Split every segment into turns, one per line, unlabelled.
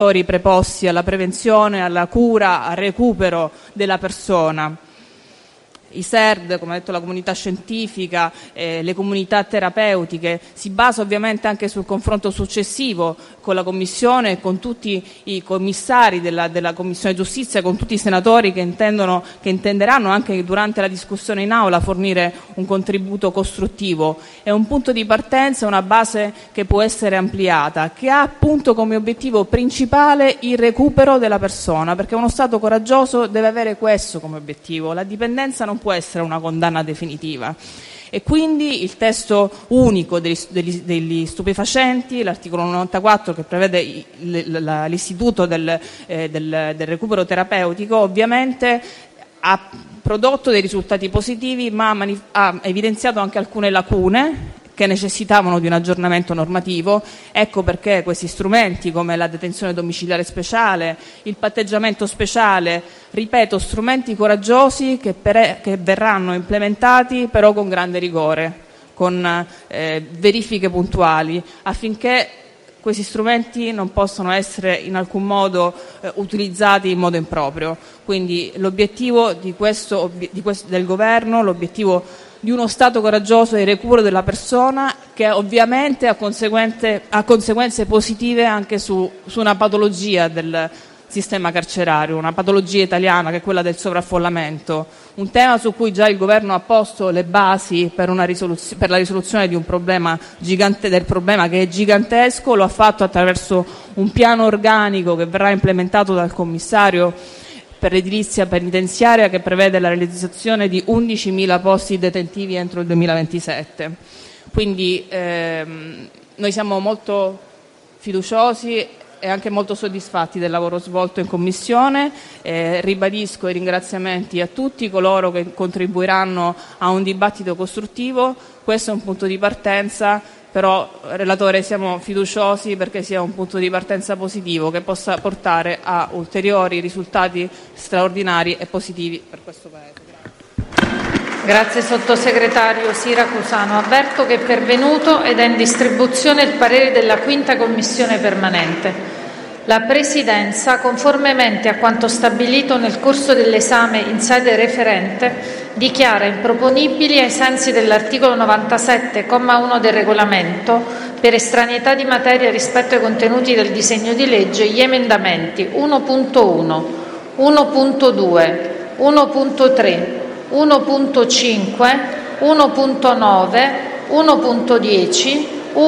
preposti alla prevenzione, alla cura, al recupero della persona. I SERD, come ha detto la comunità scientifica, le comunità terapeutiche, si basa ovviamente anche sul confronto successivo con la Commissione e con tutti i commissari della Commissione Giustizia, con tutti i senatori che intenderanno anche durante la discussione in aula fornire un contributo costruttivo. È un punto di partenza, una base che può essere ampliata, che ha appunto come obiettivo principale il recupero della persona, perché uno Stato coraggioso deve avere questo come obiettivo. La dipendenza non può essere una condanna definitiva. E quindi il testo unico degli stupefacenti, l'articolo 94 che prevede l'istituto del recupero terapeutico, ovviamente ha prodotto dei risultati positivi, ma ha evidenziato anche alcune lacune che necessitavano di un aggiornamento normativo. Ecco perché questi strumenti come la detenzione domiciliare speciale, il patteggiamento speciale, ripeto, strumenti coraggiosi che verranno implementati però con grande rigore, con verifiche puntuali, affinché questi strumenti non possano essere in alcun modo utilizzati in modo improprio. Quindi l'obiettivo del Governo, l'obiettivo di uno Stato coraggioso è il recupero della persona, che ovviamente ha conseguenze positive anche su una patologia del sistema carcerario, una patologia italiana che è quella del sovraffollamento, un tema su cui già il Governo ha posto le basi per la risoluzione di un problema del problema che è gigantesco. Lo ha fatto attraverso un piano organico che verrà implementato dal commissario per l'edilizia penitenziaria, che prevede la realizzazione di 11.000 posti detentivi entro il 2027. Quindi noi siamo molto fiduciosi e anche molto soddisfatti del lavoro svolto in Commissione. Ribadisco i ringraziamenti a tutti coloro che contribuiranno a un dibattito costruttivo. Questo è un punto di partenza, però, relatore, siamo fiduciosi perché sia un punto di partenza positivo che possa portare a ulteriori risultati straordinari e positivi per questo Paese.
Grazie sottosegretario Siracusano. Avverto che è pervenuto ed è in distribuzione il parere della 5ª Commissione permanente. La Presidenza, conformemente a quanto stabilito nel corso dell'esame in sede referente, dichiara improponibili ai sensi dell'articolo 97, comma 1 del Regolamento, per estraneità di materia rispetto ai contenuti del disegno di legge, gli emendamenti 1.1, 1.2, 1.3, 1.5, 1.9, 1.10,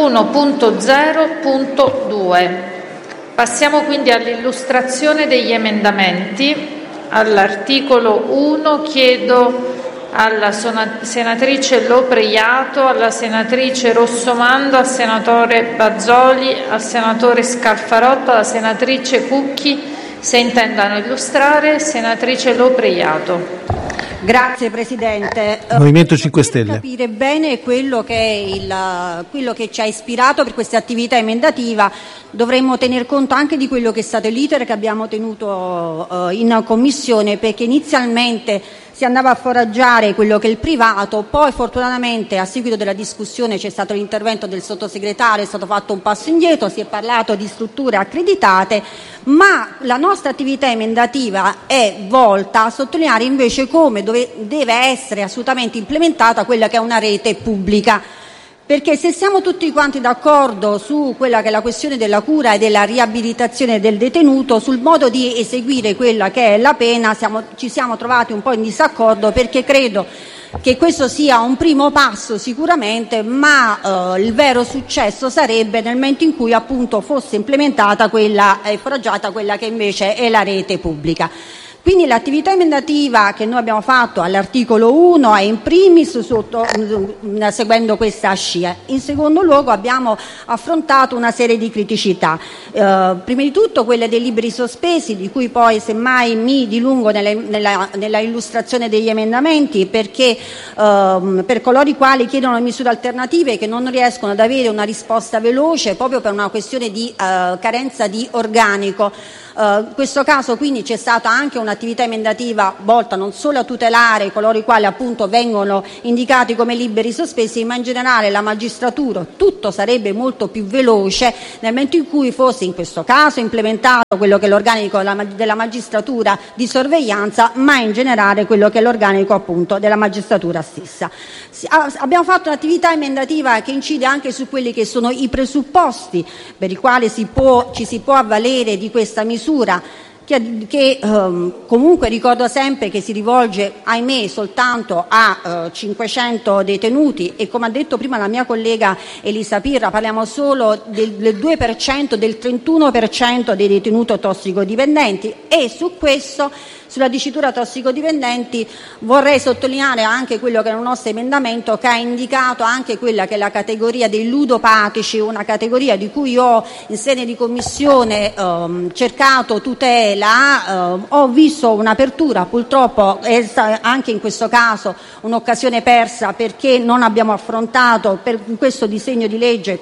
1.0.2. Passiamo quindi all'illustrazione degli emendamenti. All'articolo 1 chiedo alla senatrice Lopreiato, alla senatrice Rossomando, al senatore Bazoli, al senatore Scalfarotto, alla senatrice Cucchi se intendano illustrare. Senatrice Lopreiato.
Grazie Presidente.
Movimento 5 Stelle.
Per capire bene quello che ci ha ispirato per questa attività emendativa, dovremmo tener conto anche di quello che è stato l'iter che abbiamo tenuto in Commissione, perché inizialmente si andava a foraggiare quello che è il privato, poi fortunatamente a seguito della discussione c'è stato l'intervento del sottosegretario, è stato fatto un passo indietro, si è parlato di strutture accreditate, ma la nostra attività emendativa è volta a sottolineare invece come deve essere assolutamente implementata quella che è una rete pubblica. Perché se siamo tutti quanti d'accordo su quella che è la questione della cura e della riabilitazione del detenuto, sul modo di eseguire quella che è la pena ci siamo trovati un po' in disaccordo, perché credo che questo sia un primo passo sicuramente, ma il vero successo sarebbe nel momento in cui appunto fosse implementata foraggiata quella che invece è la rete pubblica. Quindi l'attività emendativa che noi abbiamo fatto all'articolo 1 è in primis seguendo questa scia. In secondo luogo abbiamo affrontato una serie di criticità, prima di tutto quelle dei libri sospesi, di cui poi semmai mi dilungo nella illustrazione degli emendamenti, perché per coloro i quali chiedono misure alternative e che non riescono ad avere una risposta veloce proprio per una questione di carenza di organico, In questo caso quindi c'è stata anche un'attività emendativa volta non solo a tutelare coloro i quali appunto vengono indicati come liberi sospesi, ma in generale la magistratura, tutto sarebbe molto più veloce nel momento in cui fosse in questo caso implementato quello che è l'organico della magistratura di sorveglianza, ma in generale quello che è l'organico appunto della magistratura stessa. Abbiamo fatto un'attività emendativa che incide anche su quelli che sono i presupposti per i quali ci si può avvalere di questa misura, che comunque ricordo sempre che si rivolge, ahimè, soltanto a 500 detenuti e, come ha detto prima la mia collega Elisa Pirra, parliamo solo del 2%, del 31% dei detenuti tossicodipendenti. E su questo, sulla dicitura tossicodipendenti, vorrei sottolineare anche quello che è un nostro emendamento che ha indicato anche quella che è la categoria dei ludopatici, una categoria di cui ho in sede di commissione cercato tutela. Ho visto un'apertura, purtroppo è anche in questo caso un'occasione persa, perché non abbiamo affrontato per questo disegno di legge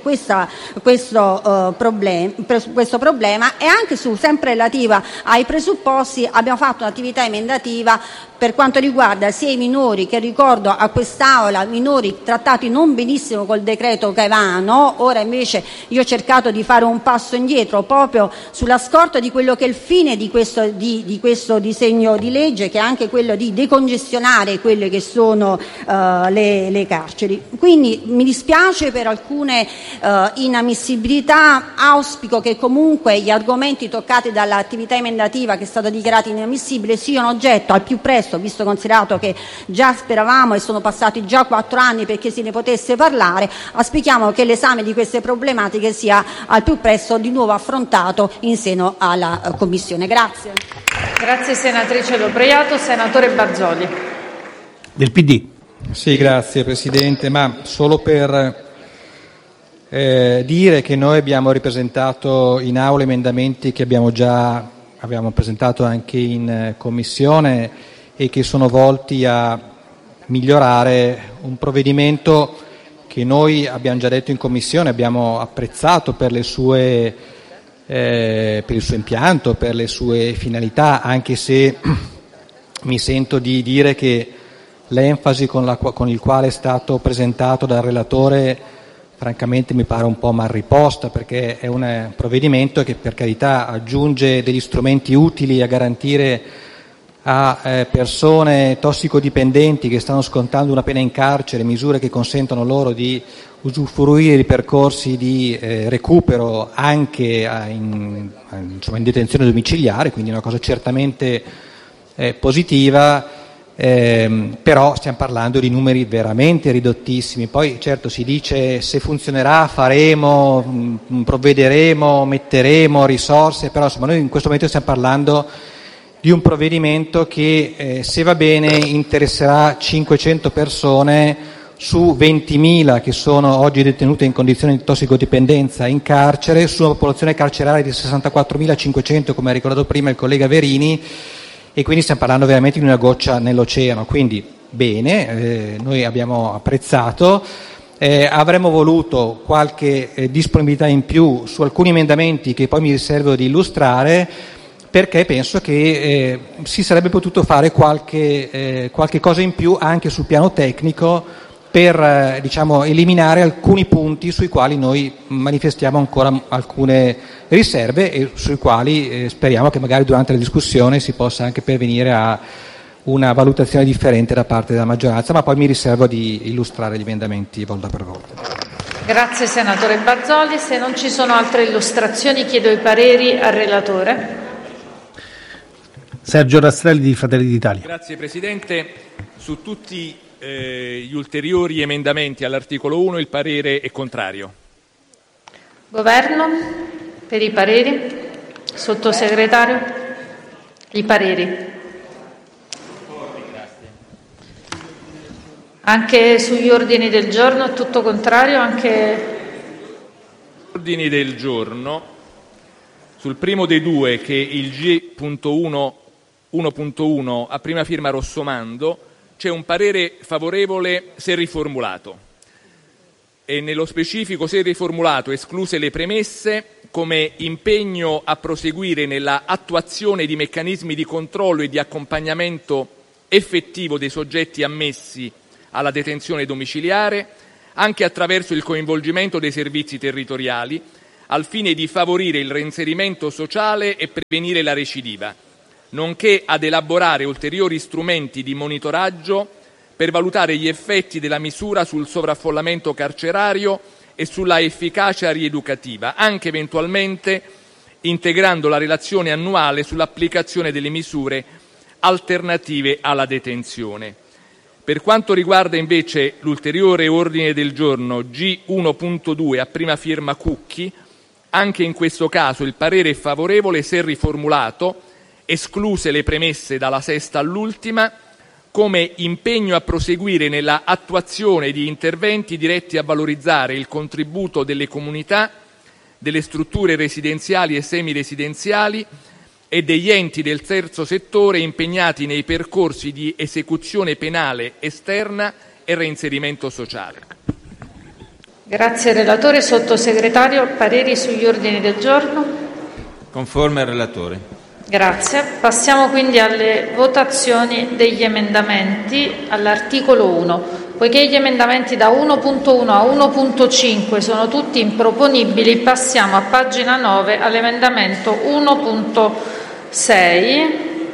questo problema, e anche sempre relativa ai presupposti abbiamo fatto un'attività emendativa per quanto riguarda sia i minori, che ricordo a quest'Aula minori trattati non benissimo col decreto Caivano. Ora invece io ho cercato di fare un passo indietro proprio sulla scorta di quello che è il fine di questo disegno di legge, che è anche quello di decongestionare quelle che sono le carceri. Quindi mi dispiace per alcune inammissibilità, auspico che comunque gli argomenti toccati dall'attività emendativa, che è stata dichiarata inammissibile, siano oggetto al più presto, visto considerato che già speravamo e sono passati già 4 anni perché se ne potesse parlare, auspichiamo che l'esame di queste problematiche sia al più presto di nuovo affrontato in seno alla Commissione. Grazie.
Grazie senatrice Lopreiato. Senatore Bazzoli.
Del PD.
Sì, grazie Presidente, ma solo per dire che noi abbiamo ripresentato in Aula emendamenti che abbiamo presentato anche in Commissione e che sono volti a migliorare un provvedimento che noi abbiamo già detto in Commissione, abbiamo apprezzato per il suo impianto, per le sue finalità, anche se mi sento di dire che l'enfasi con il quale è stato presentato dal relatore francamente mi pare un po' mal riposta, perché è un provvedimento che, per carità, aggiunge degli strumenti utili a garantire a persone tossicodipendenti che stanno scontando una pena in carcere misure che consentono loro di usufruire di percorsi di recupero anche in detenzione domiciliare, quindi una cosa certamente positiva, però stiamo parlando di numeri veramente ridottissimi. Poi certo si dice se funzionerà faremo, provvederemo, metteremo risorse, però insomma noi in questo momento stiamo parlando di un provvedimento che se va bene interesserà 500 persone su 20.000 che sono oggi detenute in condizioni di tossicodipendenza in carcere, su una popolazione carceraria di 64.500, come ha ricordato prima il collega Verini, e quindi stiamo parlando veramente di una goccia nell'oceano. Quindi bene, noi abbiamo apprezzato, avremmo voluto qualche disponibilità in più su alcuni emendamenti che poi mi riservo di illustrare, perché penso che si sarebbe potuto fare qualche cosa in più anche sul piano tecnico per eliminare alcuni punti sui quali noi manifestiamo ancora alcune riserve e sui quali speriamo che magari durante la discussione si possa anche pervenire a una valutazione differente da parte della maggioranza, ma poi mi riservo di illustrare gli emendamenti volta per volta.
Grazie senatore Bazzoli. Se non ci sono altre illustrazioni chiedo i pareri al relatore.
Sergio Rastrelli di Fratelli d'Italia.
Grazie Presidente. Su tutti gli ulteriori emendamenti all'articolo 1 il parere è contrario.
Governo, per i pareri. Sottosegretario, i pareri. Anche sugli ordini del giorno è tutto contrario? Anche
ordini del giorno, sul primo dei due, che è il G.1.1 a prima firma Rossomando, c'è un parere favorevole se riformulato. e nello specifico, se riformulato, escluse le premesse, come impegno a proseguire nella attuazione di meccanismi di controllo e di accompagnamento effettivo dei soggetti ammessi alla detenzione domiciliare, anche attraverso il coinvolgimento dei servizi territoriali, al fine di favorire il reinserimento sociale e prevenire la recidiva, nonché ad elaborare ulteriori strumenti di monitoraggio per valutare gli effetti della misura sul sovraffollamento carcerario e sulla efficacia rieducativa, anche eventualmente integrando la relazione annuale sull'applicazione delle misure alternative alla detenzione. Per quanto riguarda invece l'ulteriore ordine del giorno G1.2 a prima firma Cucchi, anche in questo caso il parere è favorevole se riformulato, escluse le premesse dalla sesta all'ultima, come impegno a proseguire nella attuazione di interventi diretti a valorizzare il contributo delle comunità, delle strutture residenziali e semiresidenziali e degli enti del terzo settore impegnati nei percorsi di esecuzione penale esterna e reinserimento sociale.
Grazie relatore. Sottosegretario, pareri sugli ordini del giorno?
Conforme al relatore.
Grazie. Passiamo quindi alle votazioni degli emendamenti all'articolo 1. Poiché gli emendamenti da 1.1 a 1.5 sono tutti improponibili, passiamo a pagina 9 all'emendamento 1.6.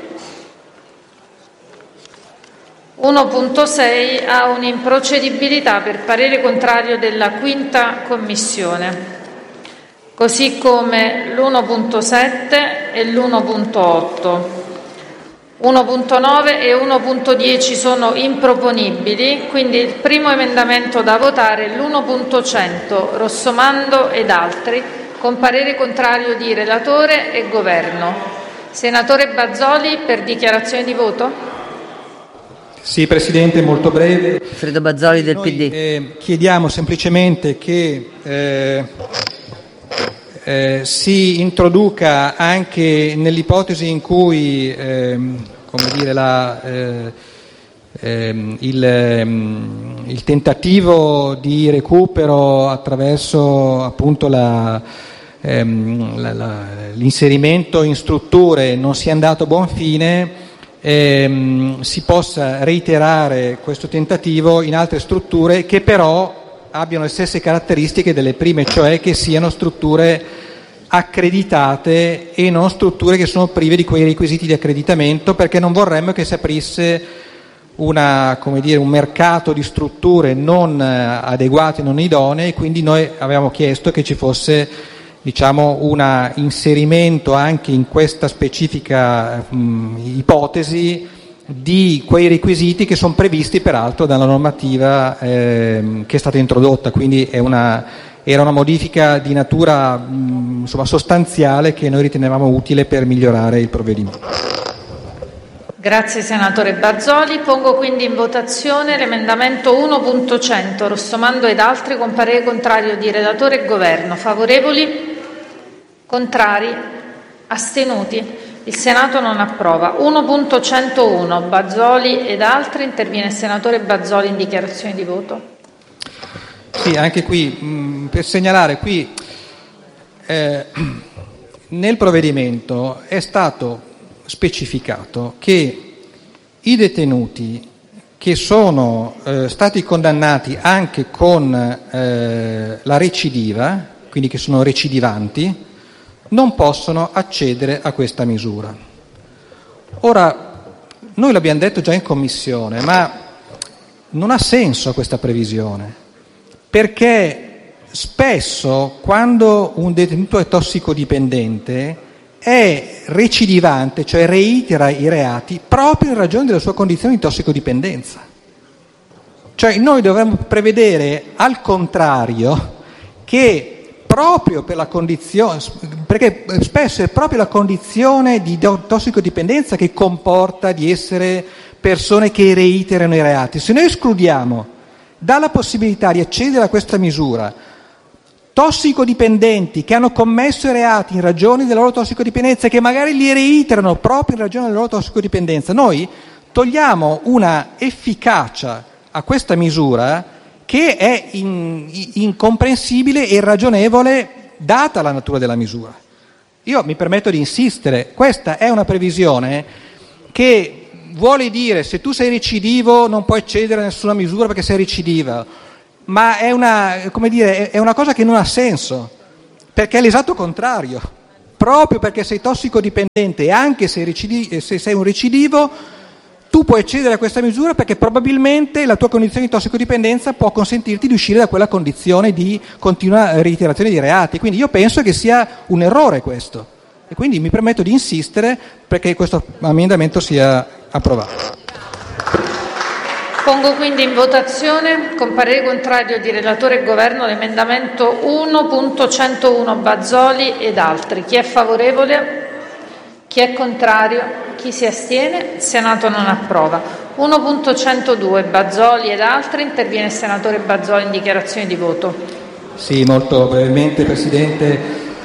1.6 ha un'improcedibilità per parere contrario della quinta commissione, così come l'1.7 e l'1.8. 1.9 e 1.10 sono improponibili, quindi il primo emendamento da votare è l'1.100, Rossomando ed altri, con parere contrario di relatore e governo. Senatore Bazoli, per dichiarazione di voto?
Sì, Presidente, molto breve.
Fredo Bazoli del
Noi,
PD.
Chiediamo semplicemente che si introduca anche nell'ipotesi in cui il tentativo di recupero attraverso appunto l'inserimento in strutture non sia andato a buon fine, si possa reiterare questo tentativo in altre strutture che però abbiano le stesse caratteristiche delle prime, cioè che siano strutture accreditate e non strutture che sono prive di quei requisiti di accreditamento, perché non vorremmo che si aprisse un mercato di strutture non adeguate, non idonee, e quindi noi avevamo chiesto che ci fosse un inserimento anche in questa specifica ipotesi di quei requisiti che sono previsti peraltro dalla normativa che è stata introdotta, quindi era una modifica di natura sostanziale che noi ritenevamo utile per migliorare il provvedimento.
Grazie senatore Bazoli. Pongo quindi in votazione l'emendamento 1.100 Rossomando ed altri con parere contrario di relatore e governo. Favorevoli? Contrari? Astenuti? Il Senato non approva. 1.101 Bazoli ed altri. Interviene il senatore Bazoli in dichiarazione di voto.
Sì, anche qui per segnalare nel provvedimento è stato specificato che i detenuti che sono stati condannati anche con la recidiva, quindi che sono recidivanti, non possono accedere a questa misura. Ora, noi l'abbiamo detto già in commissione, ma non ha senso questa previsione, perché spesso quando un detenuto è tossicodipendente è recidivante, cioè reitera i reati proprio in ragione della sua condizione di tossicodipendenza. Cioè noi dovremmo prevedere al contrario che proprio per la condizione, perché spesso è proprio la condizione di tossicodipendenza che comporta di essere persone che reiterano i reati. Se noi escludiamo dalla possibilità di accedere a questa misura tossicodipendenti che hanno commesso i reati in ragione della loro tossicodipendenza e che magari li reiterano proprio in ragione della loro tossicodipendenza, noi togliamo una efficacia a questa misura che è incomprensibile e irragionevole data la natura della misura. Io mi permetto di insistere, questa è una previsione che vuole dire se tu sei recidivo non puoi cedere a nessuna misura perché sei recidiva, ma è una cosa che non ha senso, perché è l'esatto contrario. Proprio perché sei tossicodipendente e anche se sei un recidivo, tu puoi accedere a questa misura perché probabilmente la tua condizione di tossicodipendenza può consentirti di uscire da quella condizione di continua reiterazione di reati. Quindi io penso che sia un errore questo e quindi mi permetto di insistere perché questo emendamento sia approvato.
Pongo quindi in votazione, con parere contrario di relatore e governo, l'emendamento 1.101 Bazzoli ed altri. Chi è favorevole? Chi è contrario? Chi si astiene? Il Senato non approva. 1.102 Bazzoli ed altri. Interviene il senatore Bazzoli in dichiarazione di voto.
Sì, molto brevemente, Presidente.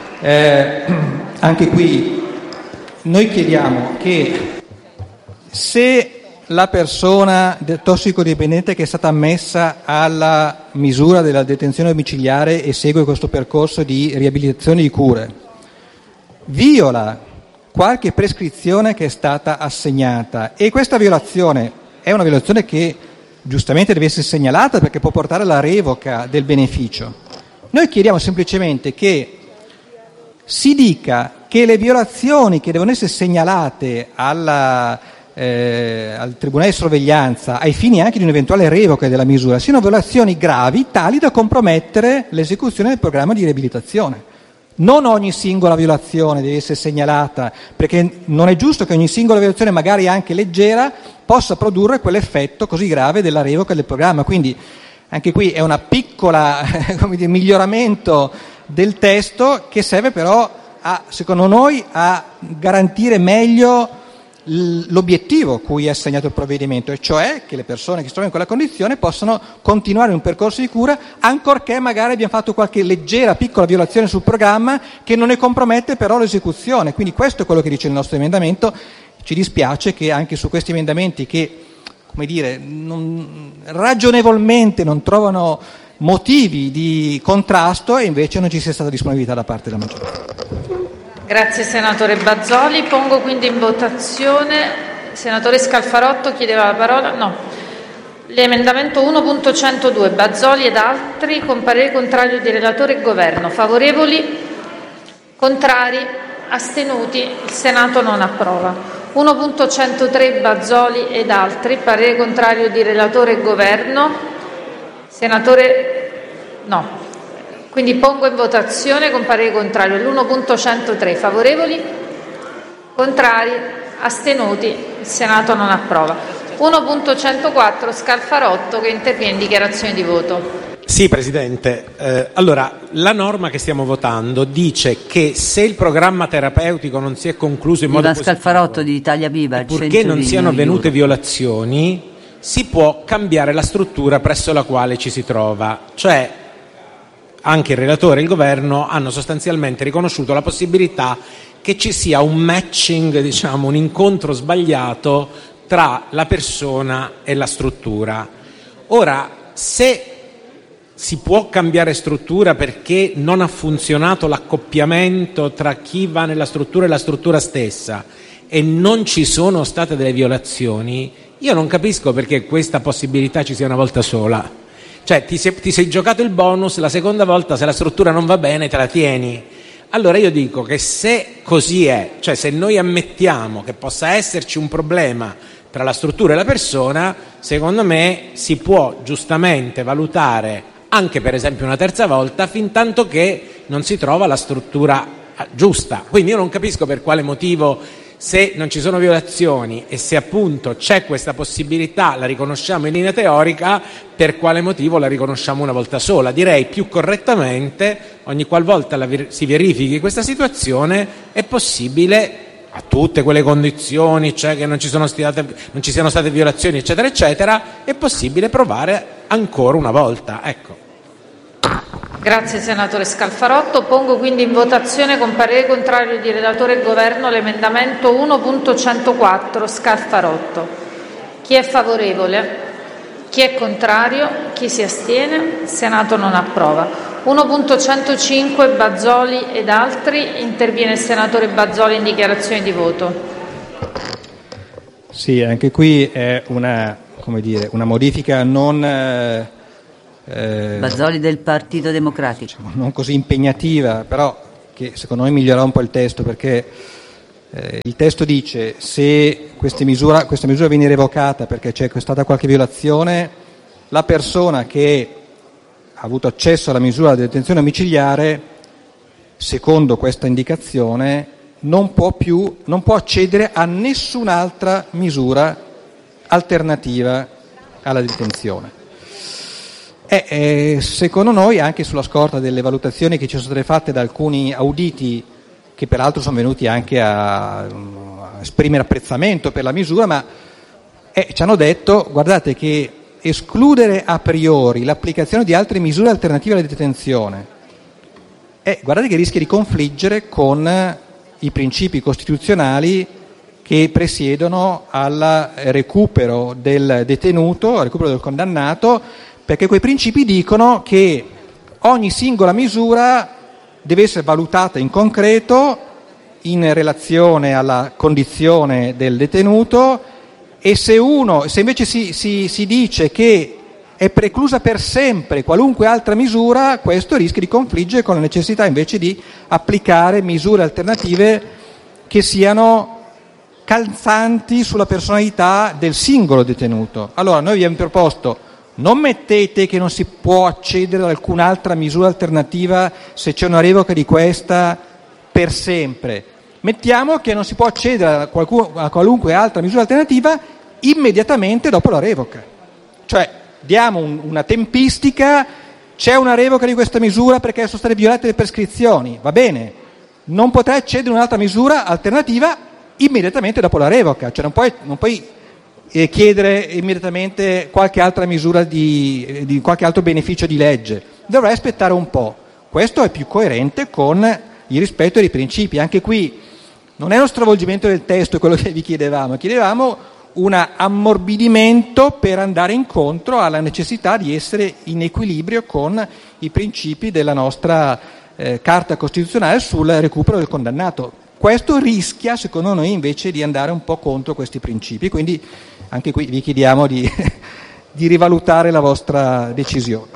Anche qui noi chiediamo che se la persona tossicodipendente che è stata ammessa alla misura della detenzione domiciliare e segue questo percorso di riabilitazione di cure viola qualche prescrizione che è stata assegnata e questa violazione è una violazione che giustamente deve essere segnalata perché può portare alla revoca del beneficio, noi chiediamo semplicemente che si dica che le violazioni che devono essere segnalate al Tribunale di sorveglianza ai fini anche di un'eventuale revoca della misura siano violazioni gravi tali da compromettere l'esecuzione del programma di riabilitazione. Non ogni singola violazione deve essere segnalata, perché non è giusto che ogni singola violazione, magari anche leggera, possa produrre quell'effetto così grave della revoca del programma. Quindi anche qui è una piccola miglioramento del testo che serve però secondo noi a garantire meglio l'obiettivo cui è assegnato il provvedimento, e cioè che le persone che si trovano in quella condizione possano continuare un percorso di cura ancorché magari abbiano fatto qualche leggera piccola violazione sul programma che non ne compromette però l'esecuzione. Quindi questo è quello che dice il nostro emendamento. Ci dispiace che anche su questi emendamenti che ragionevolmente non trovano motivi di contrasto e invece non ci sia stata disponibilità da parte della maggioranza.
Grazie senatore Bazzoli. Pongo quindi in votazione. Senatore Scalfarotto chiedeva la parola? No. L'emendamento 1.102 Bazzoli ed altri, con parere contrario di relatore e governo. Favorevoli? Contrari? Astenuti? Il Senato non approva. 1.103 Bazzoli ed altri, parere contrario di relatore e governo. Senatore? No. Quindi pongo in votazione con parere contrario l'1.103. Favorevoli? Contrari? Astenuti? Il Senato non approva. 1.104 Scalfarotto, che interviene in dichiarazione di voto.
Sì, Presidente. Allora, la norma che stiamo votando dice che se il programma terapeutico non si è concluso in modo positivo,
Scalfarotto di Italia Viva,
purché non siano avvenute violazioni, si può cambiare la struttura presso la quale ci si trova. Cioè, anche il relatore e il governo hanno sostanzialmente riconosciuto la possibilità che ci sia un matching, un incontro sbagliato tra la persona e la struttura. Ora, se si può cambiare struttura perché non ha funzionato l'accoppiamento tra chi va nella struttura e la struttura stessa e non ci sono state delle violazioni, io non capisco perché questa possibilità ci sia una volta sola. Cioè ti sei giocato il bonus, la seconda volta se la struttura non va bene te la tieni. Allora io dico che se così è, cioè se noi ammettiamo che possa esserci un problema tra la struttura e la persona, secondo me si può giustamente valutare anche per esempio una terza volta fin tanto che non si trova la struttura giusta. Quindi io non capisco per quale motivo, se non ci sono violazioni e se appunto c'è questa possibilità, la riconosciamo in linea teorica, per quale motivo la riconosciamo una volta sola. Direi più correttamente, ogni qualvolta si verifichi questa situazione è possibile, a tutte quelle condizioni, cioè che non ci siano state violazioni eccetera eccetera, è possibile provare ancora una volta. Ecco.
Grazie senatore Scalfarotto. Pongo quindi in votazione con parere contrario di relatore e governo l'emendamento 1.104 Scalfarotto. Chi è favorevole? Chi è contrario? Chi si astiene? Il Senato non approva. 1.105 Bazzoli ed altri. Interviene il senatore Bazzoli in dichiarazione di voto.
Sì, anche qui è una modifica non
Bazzoli del Partito Democratico.
Non così impegnativa, però che secondo me migliora un po' il testo, perché il testo dice: se questa misura viene revocata perché c'è stata qualche violazione, la persona che ha avuto accesso alla misura di detenzione domiciliare, secondo questa indicazione, non può accedere a nessun'altra misura alternativa alla detenzione. Secondo noi, anche sulla scorta delle valutazioni che ci sono state fatte da alcuni auditi, che peraltro sono venuti anche a esprimere apprezzamento per la misura, ma ci hanno detto: guardate che escludere a priori l'applicazione di altre misure alternative alla detenzione, guardate che rischia di confliggere con i principi costituzionali che presiedono al recupero del detenuto, al recupero del condannato, perché quei principi dicono che ogni singola misura deve essere valutata in concreto in relazione alla condizione del detenuto, e se invece si dice che è preclusa per sempre qualunque altra misura, questo rischia di confliggere con la necessità invece di applicare misure alternative che siano calzanti sulla personalità del singolo detenuto. Allora noi abbiamo proposto: non mettete che non si può accedere ad alcun'altra misura alternativa se c'è una revoca di questa per sempre, mettiamo che non si può accedere a qualunque altra misura alternativa immediatamente dopo la revoca. Cioè diamo una tempistica: c'è una revoca di questa misura perché sono state violate le prescrizioni, va bene, non potrai accedere a un'altra misura alternativa immediatamente dopo la revoca, cioè non puoi chiedere immediatamente qualche altra misura di qualche altro beneficio di legge, dovrai aspettare un po'. Questo è più coerente con il rispetto dei principi. Anche qui non è uno stravolgimento del testo quello che vi chiedevamo un ammorbidimento per andare incontro alla necessità di essere in equilibrio con i principi della nostra Carta Costituzionale sul recupero del condannato. Questo rischia, secondo noi, invece di andare un po' contro questi principi, quindi anche qui vi chiediamo di rivalutare la vostra decisione.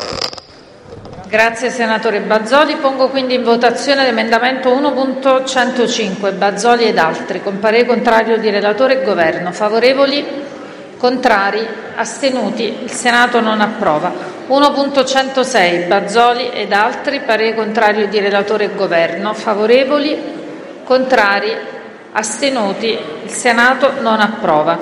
Grazie senatore Bazzoli. Pongo quindi in votazione l'emendamento 1.105 Bazzoli ed altri, con parere contrario di relatore e governo. Favorevoli? Contrari? Astenuti? Il Senato non approva. 1.106 Bazzoli ed altri, parere contrario di relatore e governo. Favorevoli? Contrari? Astenuti? Il Senato non approva.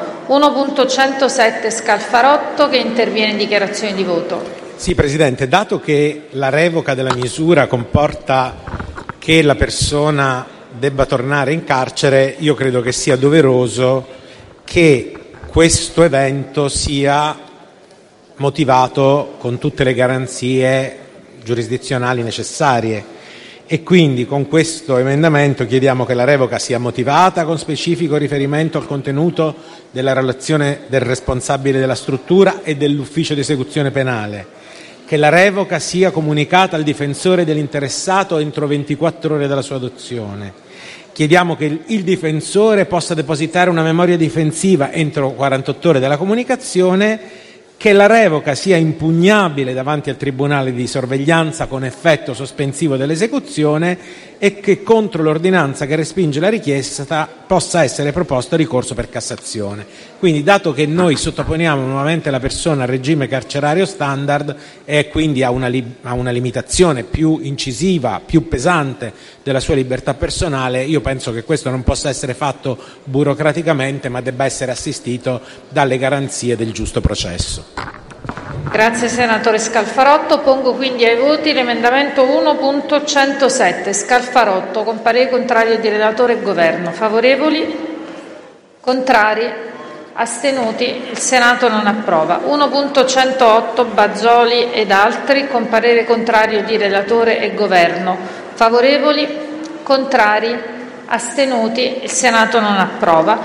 1.107 Scalfarotto, che interviene in dichiarazione di voto.
Sì, Presidente, dato che la revoca della misura comporta che la persona debba tornare in carcere, io credo che sia doveroso che questo evento sia motivato con tutte le garanzie giurisdizionali necessarie, e quindi con questo emendamento chiediamo che la revoca sia motivata con specifico riferimento al contenuto della relazione del responsabile della struttura e dell'ufficio di esecuzione penale, che la revoca sia comunicata al difensore dell'interessato entro 24 ore dalla sua adozione. Chiediamo che il difensore possa depositare una memoria difensiva entro 48 ore dalla comunicazione, che la revoca sia impugnabile davanti al Tribunale di sorveglianza con effetto sospensivo dell'esecuzione, e che contro l'ordinanza che respinge la richiesta possa essere proposto ricorso per Cassazione. Quindi, dato che noi sottoponiamo nuovamente la persona al regime carcerario standard e quindi a una limitazione più incisiva, più pesante della sua libertà personale, io penso che questo non possa essere fatto burocraticamente, ma debba essere assistito dalle garanzie del giusto processo.
Grazie senatore Scalfarotto. Pongo quindi ai voti l'emendamento 1.107 Scalfarotto, con parere contrario di relatore e governo. Favorevoli? Contrari? Astenuti? Il Senato non approva. 1.108 Bazzoli ed altri, con parere contrario di relatore e governo. Favorevoli? Contrari? Astenuti? Il Senato non approva.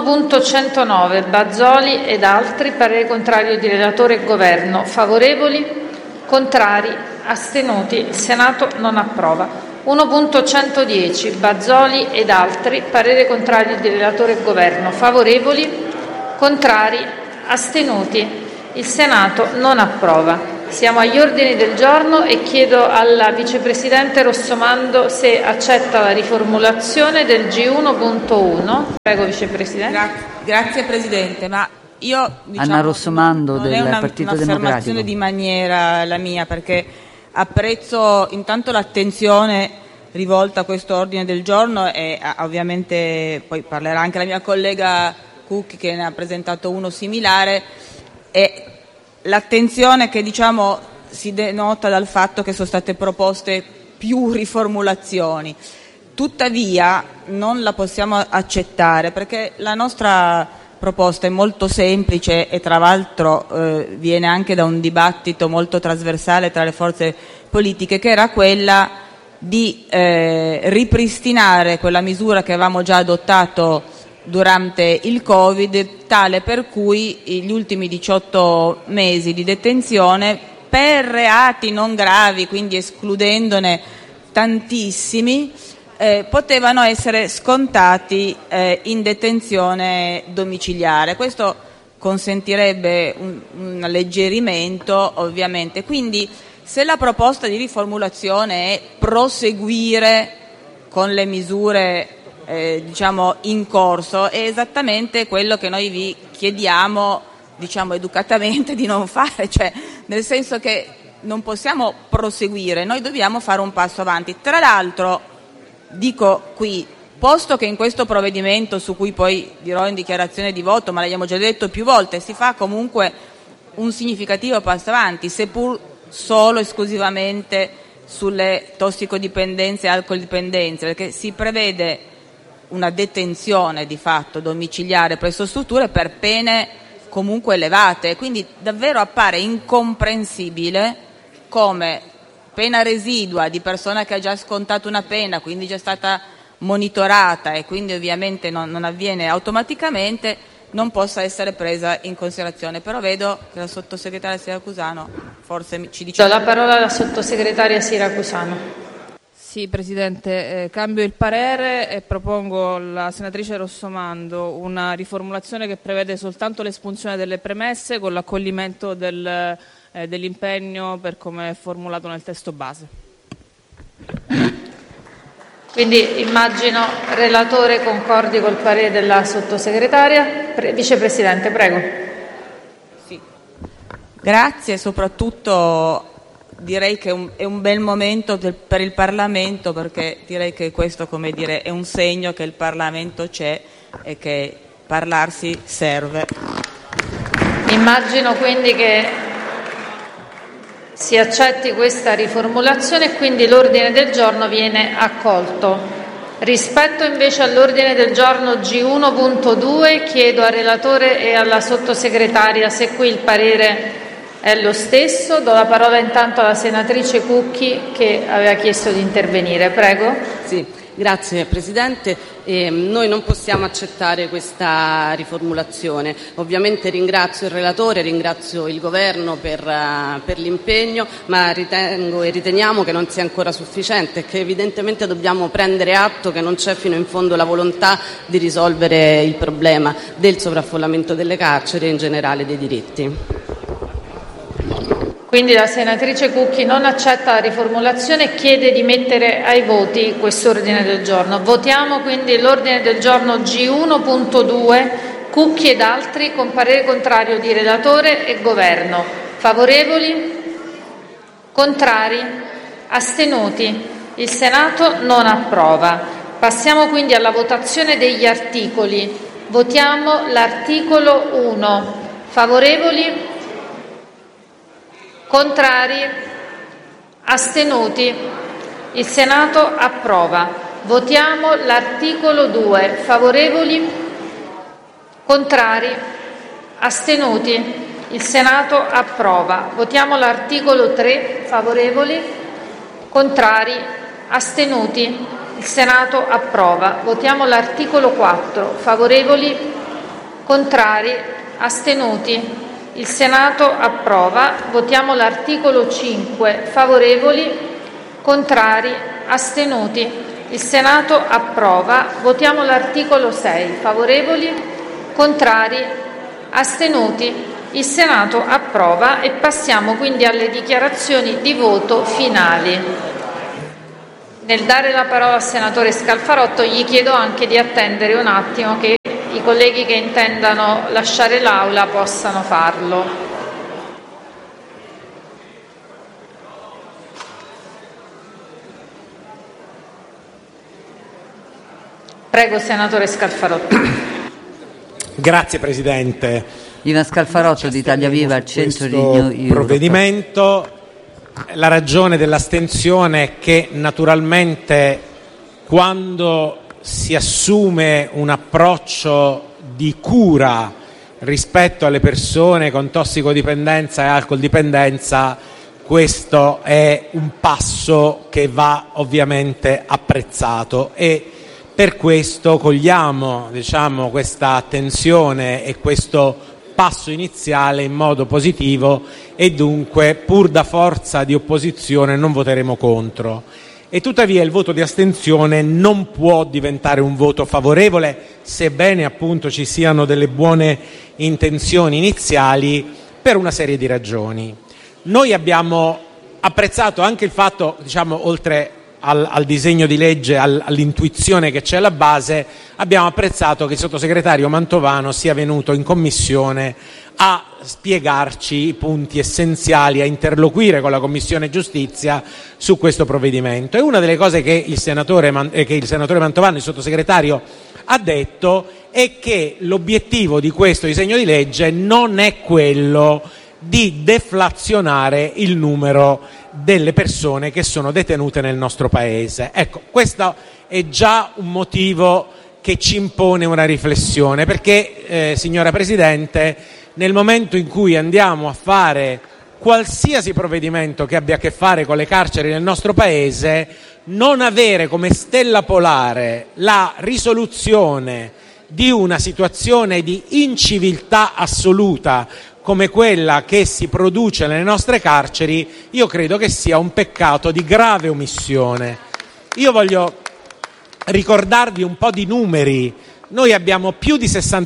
1.109 Bazzoli ed altri, parere contrario di relatore e governo. Favorevoli? Contrari? Astenuti? Il Senato non approva. 1.110 Bazzoli ed altri, parere contrario di relatore e governo. Favorevoli? Contrari? Astenuti? Il Senato non approva. Siamo agli ordini del giorno e chiedo alla vicepresidente Rossomando se accetta la riformulazione del G1.1. Prego, vicepresidente.
Grazie Presidente, ma io
Anna Rossomando
non
del
è
Partito
un'affermazione
Democratico.
di maniera la mia, perché apprezzo intanto l'attenzione rivolta a questo ordine del giorno e ovviamente poi parlerà anche la mia collega Cucchi che ne ha presentato uno similare, e l'attenzione che si denota dal fatto che sono state proposte più riformulazioni. Tuttavia non la possiamo accettare perché la nostra proposta è molto semplice e tra l'altro viene anche da un dibattito molto trasversale tra le forze politiche, che era quella di ripristinare quella misura che avevamo già adottato durante il Covid, tale per cui gli ultimi 18 mesi di detenzione per reati non gravi, quindi escludendone tantissimi, potevano essere scontati in detenzione domiciliare. Questo consentirebbe un alleggerimento, ovviamente. Quindi se la proposta di riformulazione è proseguire con le misure in corso, è esattamente quello che noi vi chiediamo educatamente di non fare, cioè nel senso che non possiamo proseguire, noi dobbiamo fare un passo avanti. Tra l'altro dico qui, posto che in questo provvedimento, su cui poi dirò in dichiarazione di voto, ma l'abbiamo già detto più volte, si fa comunque un significativo passo avanti, seppur solo esclusivamente sulle tossicodipendenze e alcoldipendenze, perché si prevede una detenzione di fatto domiciliare presso strutture per pene comunque elevate, quindi davvero appare incomprensibile come pena residua di persona che ha già scontato una pena, quindi già stata monitorata e quindi ovviamente non avviene automaticamente, non possa essere presa in considerazione. Però vedo che la sottosegretaria Siracusano forse ci dice...
Do la parola alla sottosegretaria Siracusano.
Sì, Presidente, cambio il parere e propongo alla senatrice Rossomando una riformulazione che prevede soltanto l'espunzione delle premesse con l'accoglimento dell'impegno per come è formulato nel testo base.
Quindi immagino, relatore, concordi col parere della sottosegretaria. Vicepresidente, prego.
Sì. Grazie, soprattutto direi che è un bel momento per il Parlamento, perché direi che questo, come dire, è un segno che il Parlamento c'è e che parlarsi serve.
Immagino quindi che si accetti questa riformulazione e quindi l'ordine del giorno viene accolto. Rispetto invece all'ordine del giorno G1.2 chiedo al relatore e alla sottosegretaria se qui il parere è lo stesso. Do la parola intanto alla senatrice Cucchi che aveva chiesto di intervenire. Prego.
Sì, grazie Presidente. Noi non possiamo accettare questa riformulazione. Ovviamente ringrazio il relatore, ringrazio il Governo per l'impegno, ma riteniamo che non sia ancora sufficiente e che evidentemente dobbiamo prendere atto che non c'è fino in fondo la volontà di risolvere il problema del sovraffollamento delle carceri e in generale dei diritti.
Quindi la senatrice Cucchi non accetta la riformulazione e chiede di mettere ai voti quest'ordine del giorno. Votiamo quindi l'ordine del giorno G1.2, Cucchi ed altri, con parere contrario di relatore e governo. Favorevoli? Contrari? Astenuti? Il Senato non approva. Passiamo quindi alla votazione degli articoli. Votiamo l'articolo 1. Favorevoli? Contrari? Astenuti? Il Senato approva. Votiamo l'articolo 2. Favorevoli? Contrari? Astenuti? Il Senato approva. Votiamo l'articolo 3. Favorevoli? Contrari? Astenuti? Il Senato approva. Votiamo l'articolo 4. Favorevoli? Contrari? Astenuti? Il Senato approva. Votiamo l'articolo 5. Favorevoli? Contrari? Astenuti? Il Senato approva. Votiamo l'articolo 6. Favorevoli? Contrari? Astenuti? Il Senato approva e passiamo quindi alle dichiarazioni di voto finali. Nel dare la parola al senatore Scalfarotto gli chiedo anche di attendere un attimo che i colleghi che intendano lasciare l'Aula possano farlo. Prego, senatore Scalfarotto.
Grazie Presidente.
Ivan Scalfarotto di Italia Viva al centro di New Europe.
Provvedimento. La ragione dell'astensione è che naturalmente quando si assume un approccio di cura rispetto alle persone con tossicodipendenza e alcoldipendenza, questo è un passo che va ovviamente apprezzato e per questo cogliamo, questa attenzione e questo passo iniziale in modo positivo e dunque, pur da forza di opposizione, non voteremo contro. E tuttavia il voto di astensione non può diventare un voto favorevole, sebbene appunto ci siano delle buone intenzioni iniziali, per una serie di ragioni. Noi abbiamo apprezzato anche il fatto, oltre al disegno di legge, all'intuizione che c'è alla base, abbiamo apprezzato che il sottosegretario Mantovano sia venuto in commissione a spiegarci i punti essenziali, a interloquire con la Commissione Giustizia su questo provvedimento. E una delle cose che il senatore Mantovano, il sottosegretario, ha detto è che l'obiettivo di questo disegno di legge non è quello di deflazionare il numero delle persone che sono detenute nel nostro Paese. Ecco, questo è già un motivo che ci impone una riflessione, perché, signora Presidente, nel momento in cui andiamo a fare qualsiasi provvedimento che abbia a che fare con le carceri nel nostro Paese, non avere come stella polare la risoluzione di una situazione di inciviltà assoluta come quella che si produce nelle nostre carceri, io credo che sia un peccato di grave omissione. Io voglio ricordarvi un po' di numeri. Noi abbiamo più di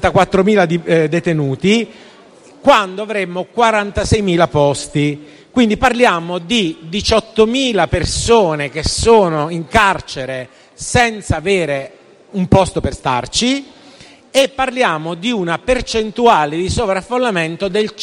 64.000 detenuti quando avremmo 46.000 posti, quindi parliamo di 18.000 persone che sono in carcere senza avere un posto per starci, e parliamo di una percentuale di sovraffollamento del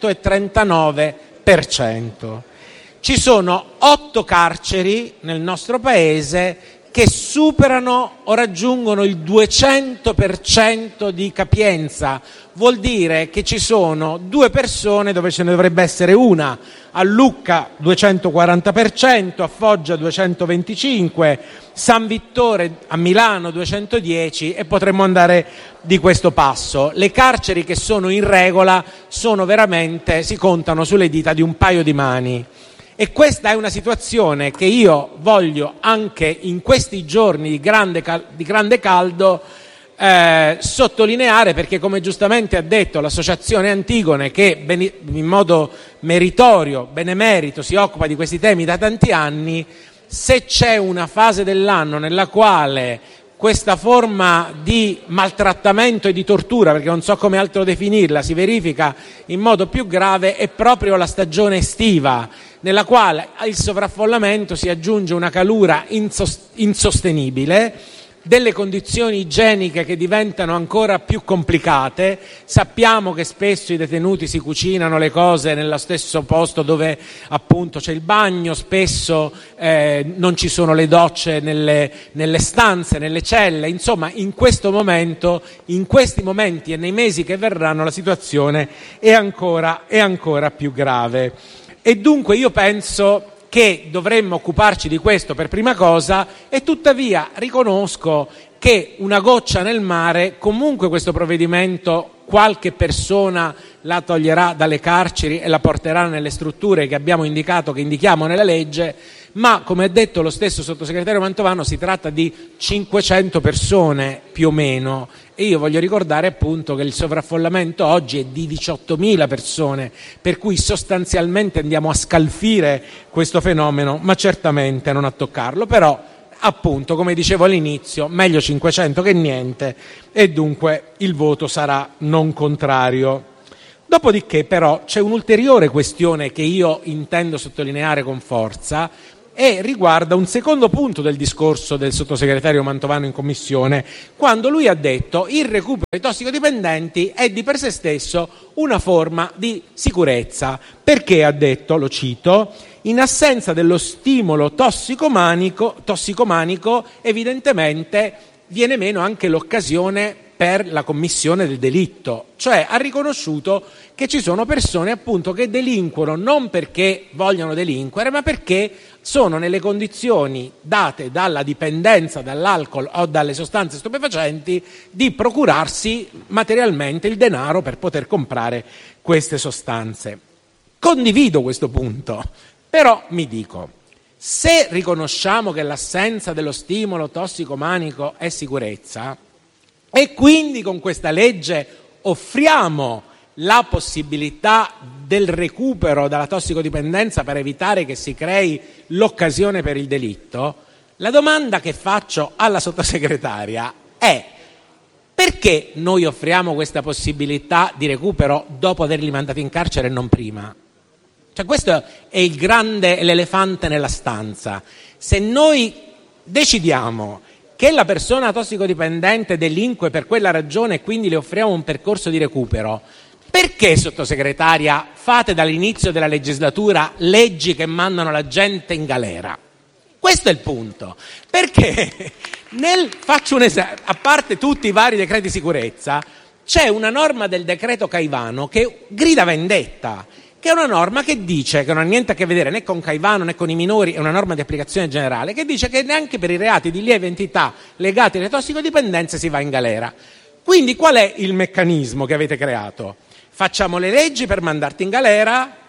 139%. Ci sono 8 carceri nel nostro Paese che superano o raggiungono il 200% di capienza. Vuol dire che ci sono 2 persone dove ce ne dovrebbe essere una. A Lucca 240%, a Foggia 225%, San Vittore a Milano 210 e potremmo andare di questo passo. Le carceri che sono in regola sono veramente, si contano sulle dita di un paio di mani. E questa è una situazione che io voglio anche in questi giorni di grande caldo sottolineare, perché come giustamente ha detto l'associazione Antigone, che in modo meritorio, benemerito, si occupa di questi temi da tanti anni, se c'è una fase dell'anno nella quale questa forma di maltrattamento e di tortura, perché non so come altro definirla, si verifica in modo più grave, è proprio la stagione estiva, nella quale al sovraffollamento si aggiunge una calura insostenibile, delle condizioni igieniche che diventano ancora più complicate. Sappiamo che spesso i detenuti si cucinano le cose nello stesso posto dove appunto c'è il bagno, spesso non ci sono le docce nelle stanze, nelle celle. Insomma, in questi momenti e nei mesi che verranno la situazione è ancora più grave. E dunque io penso che dovremmo occuparci di questo per prima cosa, e tuttavia riconosco che una goccia nel mare, comunque questo provvedimento qualche persona la toglierà dalle carceri e la porterà nelle strutture che abbiamo indicato, che indichiamo nella legge, ma come ha detto lo stesso sottosegretario Mantovano si tratta di 500 persone più o meno, e io voglio ricordare appunto che il sovraffollamento oggi è di 18.000 persone, per cui sostanzialmente andiamo a scalfire questo fenomeno, ma certamente non a toccarlo. Però appunto, come dicevo all'inizio, meglio 500 che niente, e dunque il voto sarà non contrario. Dopodiché però c'è un'ulteriore questione che io intendo sottolineare con forza, e riguarda un secondo punto del discorso del sottosegretario Mantovano in commissione, quando lui ha detto il recupero dei tossicodipendenti è di per sé stesso una forma di sicurezza, perché ha detto, lo cito, in assenza dello stimolo tossicomanico evidentemente viene meno anche l'occasione per la commissione del delitto. Cioè ha riconosciuto che ci sono persone appunto che delinquono non perché vogliono delinquere, ma perché sono nelle condizioni date dalla dipendenza dall'alcol o dalle sostanze stupefacenti di procurarsi materialmente il denaro per poter comprare queste sostanze. Condivido questo punto, però mi dico, se riconosciamo che l'assenza dello stimolo tossicomanico è sicurezza, e quindi con questa legge offriamo la possibilità del recupero dalla tossicodipendenza per evitare che si crei l'occasione per il delitto, la domanda che faccio alla sottosegretaria è: perché noi offriamo questa possibilità di recupero dopo averli mandati in carcere e non prima? Cioè, questo è l'elefante nella stanza. Se noi decidiamo che la persona tossicodipendente delinque per quella ragione e quindi le offriamo un percorso di recupero, perché, sottosegretaria, fate dall'inizio della legislatura leggi che mandano la gente in galera? Questo è il punto. Perché faccio un esempio, a parte tutti i vari decreti sicurezza, c'è una norma del decreto Caivano che grida vendetta, che è una norma che dice, che non ha niente a che vedere né con Caivano né con i minori, è una norma di applicazione generale, che dice che neanche per i reati di lieve entità legati alle tossicodipendenze si va in galera. Quindi qual è il meccanismo che avete creato? Facciamo le leggi per mandarti in galera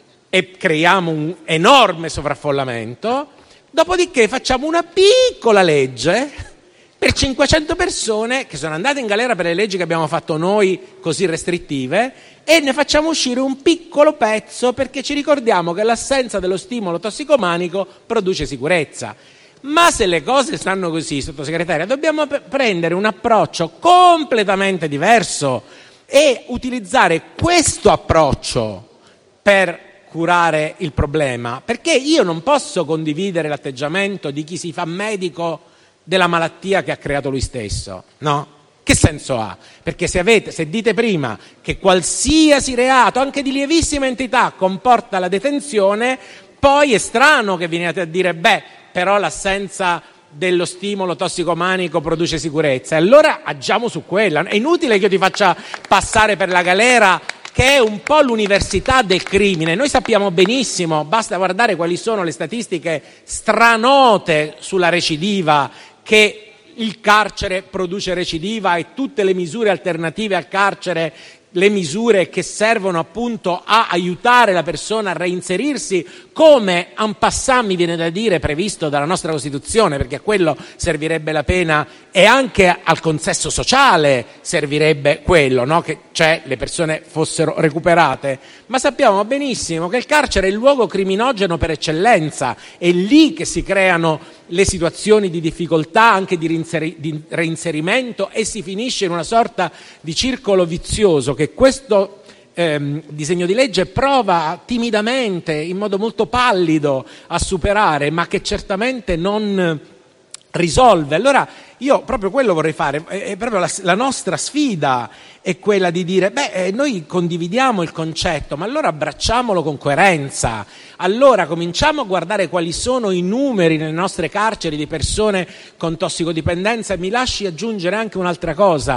e creiamo un enorme sovraffollamento, dopodiché facciamo una piccola legge per 500 persone che sono andate in galera per le leggi che abbiamo fatto noi così restrittive, e ne facciamo uscire un piccolo pezzo perché ci ricordiamo che l'assenza dello stimolo tossicomanico produce sicurezza. Ma se le cose stanno così, sottosegretaria, dobbiamo prendere un approccio completamente diverso e utilizzare questo approccio per curare il problema, perché io non posso condividere l'atteggiamento di chi si fa medico della malattia che ha creato lui stesso, no? Che senso ha? Perché se dite prima che qualsiasi reato, anche di lievissima entità, comporta la detenzione, poi è strano che veniate a dire però l'assenza dello stimolo tossicomanico produce sicurezza. E allora agiamo su quella. È inutile che io ti faccia passare per la galera, che è un po' l'università del crimine. Noi sappiamo benissimo, basta guardare quali sono le statistiche stranote sulla recidiva, che il carcere produce recidiva, e tutte le misure alternative al carcere, le misure che servono appunto a aiutare la persona a reinserirsi, come en passant, mi viene da dire, previsto dalla nostra Costituzione, perché a quello servirebbe la pena, e anche al consesso sociale servirebbe quello, no? Che le persone fossero recuperate. Ma sappiamo benissimo che il carcere è il luogo criminogeno per eccellenza, è lì che si creano le situazioni di difficoltà, anche di reinserimento, e si finisce in una sorta di circolo vizioso che questo disegno di legge prova timidamente, in modo molto pallido, a superare, ma che certamente non risolve. Allora io proprio quello vorrei fare, è proprio la nostra sfida è quella di dire noi condividiamo il concetto, ma allora abbracciamolo con coerenza, allora cominciamo a guardare quali sono i numeri nelle nostre carceri di persone con tossicodipendenza, e mi lasci aggiungere anche un'altra cosa: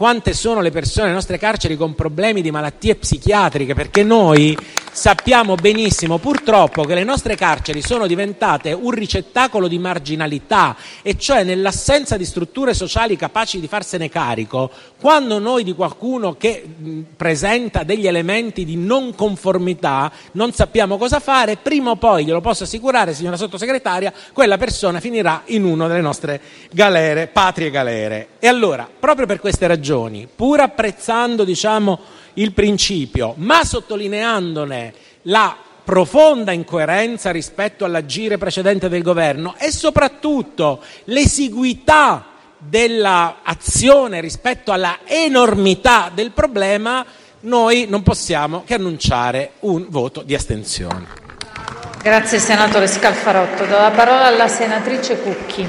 quante sono le persone nelle nostre carceri con problemi di malattie psichiatriche, perché noi sappiamo benissimo purtroppo che le nostre carceri sono diventate un ricettacolo di marginalità, e cioè nell'assenza di strutture sociali capaci di farsene carico, quando noi di qualcuno che presenta degli elementi di non conformità non sappiamo cosa fare, prima o poi, glielo posso assicurare signora sottosegretaria, quella persona finirà in una delle nostre galere, patrie galere. E allora, proprio per queste ragioni, pur apprezzando il principio, ma sottolineandone la profonda incoerenza rispetto all'agire precedente del governo e soprattutto l'esiguità dell'azione rispetto alla enormità del problema, noi non possiamo che annunciare un voto di astensione.
Grazie senatore Scalfarotto. Do la parola alla senatrice Cucchi.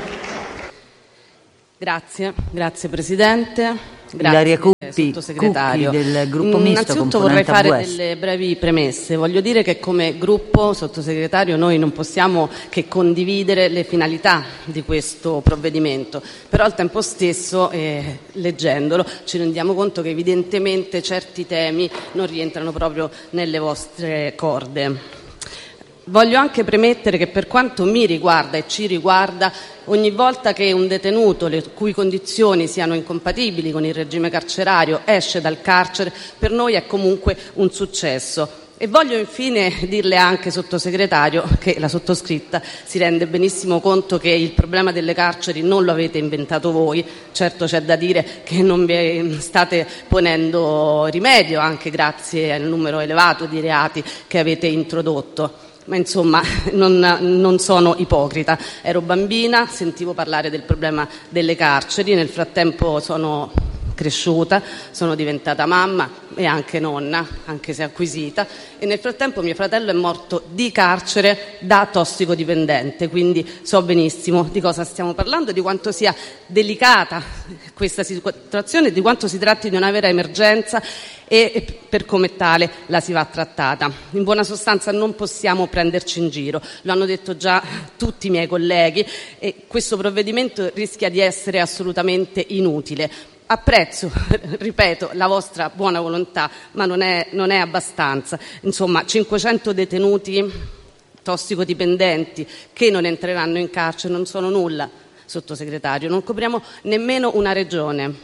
Grazie Presidente.
Ilaria
Grazie Sottosegretario.
Cucchi del gruppo misto.
Innanzitutto vorrei fare delle brevi premesse. Voglio dire che come gruppo, Sottosegretario, noi non possiamo che condividere le finalità di questo provvedimento, però al tempo stesso, leggendolo, ci rendiamo conto che evidentemente certi temi non rientrano proprio nelle vostre corde. Voglio anche premettere che per quanto mi riguarda e ci riguarda, ogni volta che un detenuto le cui condizioni siano incompatibili con il regime carcerario esce dal carcere, per noi è comunque un successo. E voglio infine dirle anche, Sottosegretario, che la sottoscritta si rende benissimo conto che il problema delle carceri non lo avete inventato voi. Certo, c'è da dire che non vi state ponendo rimedio, anche grazie al numero elevato di reati che avete introdotto. Ma insomma non sono ipocrita, ero bambina, sentivo parlare del problema delle carceri, nel frattempo sono cresciuta, sono diventata mamma e anche nonna, anche se acquisita, e nel frattempo mio fratello è morto di carcere da tossicodipendente, quindi so benissimo di cosa stiamo parlando, di quanto sia delicata questa situazione, di quanto si tratti di una vera emergenza e per come tale la si va trattata. In buona sostanza non possiamo prenderci in giro, lo hanno detto già tutti i miei colleghi, e questo provvedimento rischia di essere assolutamente inutile. Apprezzo, ripeto, la vostra buona volontà, ma non è abbastanza. Insomma, 500 detenuti tossicodipendenti che non entreranno in carcere non sono nulla, Sottosegretario, non copriamo nemmeno una regione.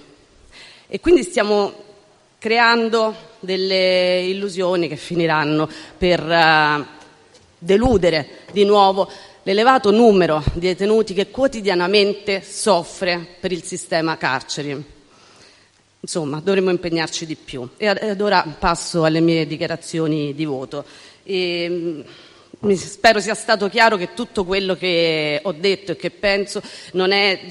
E quindi stiamo creando delle illusioni che finiranno per deludere di nuovo l'elevato numero di detenuti che quotidianamente soffre per il sistema carceri. Insomma, dovremmo impegnarci di più. E ad ora passo alle mie dichiarazioni di voto. Spero sia stato chiaro che tutto quello che ho detto e che penso non è,